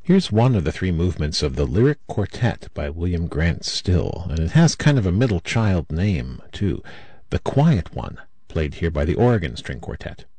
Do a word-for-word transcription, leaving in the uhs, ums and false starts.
Here's one of the three movements of the Lyric Quartet by William Grant Still, and it has kind of a middle child name, too. The quiet one, played here by the Oregon String Quartet.